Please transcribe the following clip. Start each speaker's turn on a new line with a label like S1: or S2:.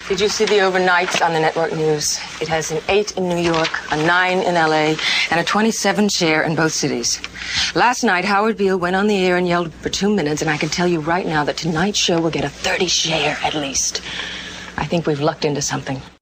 S1: Did you see the overnights on the network news? It has an 8 in New York, a 9 in L.A., and a 27 share in both cities. Last night, Howard Beale went on the air and yelled for 2 minutes, and I can tell you right now that tonight's show will get a 30 share at least. I think we've lucked into something.